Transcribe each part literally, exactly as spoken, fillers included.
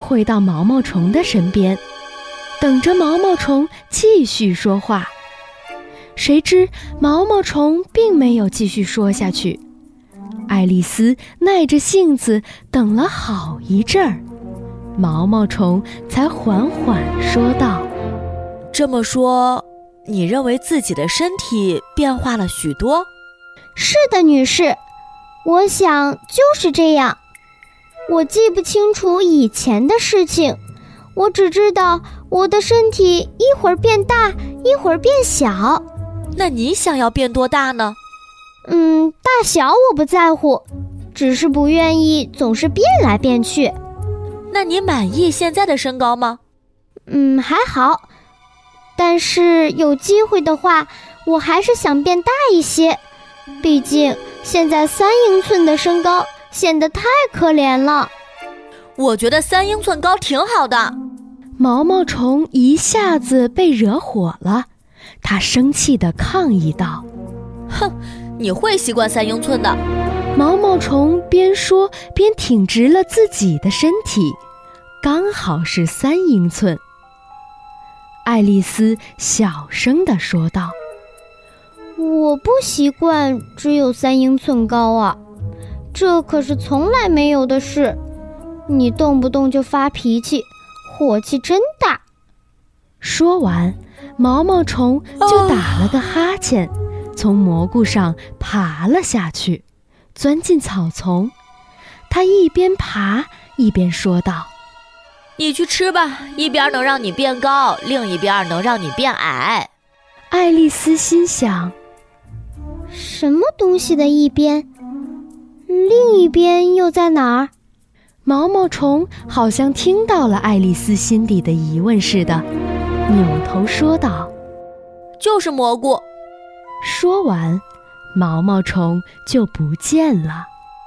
回到毛毛虫的身边，等着毛毛虫继续说话。谁知毛毛虫并没有继续说下去，爱丽丝耐着性子等了好一阵儿，毛毛虫才缓缓说道： 这么说，你认为自己的身体变化了许多？ 是的，女士，我想就是这样。我记不清楚以前的事情，我只知道我的身体一会儿变大，一会儿变小。 那你想要变多大呢？ 嗯，大小我不在乎，只是不愿意总是变来变去。 那你满意现在的身高吗？ 嗯，还好，但是有机会的话，我还是想变大一些。毕竟现在三英寸的身高显得太可怜了。 我觉得三英寸高挺好的。 毛毛虫一下子被惹火了，他生气地抗议道： 哼，你会习惯三英寸的。 毛毛虫边说边挺直了自己的身体，刚好是三英寸。爱丽丝小声地说道： 我不习惯只有三英寸高啊，这可是从来没有的事。你动不动就发脾气，火气真大。 说完，毛毛虫就打了个哈欠，哦、从蘑菇上爬了下去，钻进草丛。他一边爬一边说道： 你去吃吧，一边能让你变高，另一边能让你变矮。 爱丽丝心想， 什么东西的一边？另一边又在哪儿？ 毛毛虫好像听到了爱丽丝心底的疑问似的，扭头说道： 就是蘑菇。 说完，毛毛虫就不见了。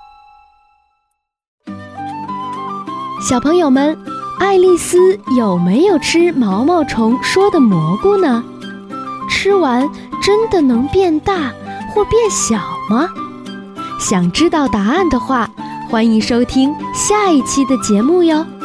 小朋友们，爱丽丝有没有吃毛毛虫说的蘑菇呢？吃完真的能变大或变小吗？想知道答案的话，欢迎收听下一期的节目哟。